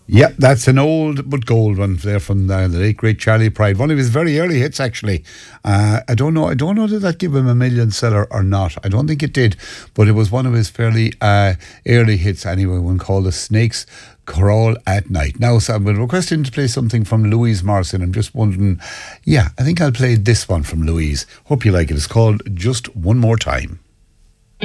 Yep, that's an old but gold one there from the late great Charlie Pride. One of his very early hits, actually. I don't know. I don't know did that give him a million seller or not. I don't think it did, but it was one of his fairly early hits anyway. One called "The Snakes Crawl at Night." Now, so I've been requesting to play something from Louise Morrison. I'm just wondering. Yeah, I think I'll play this one from Louise. Hope you like it. It's called "Just One More Time."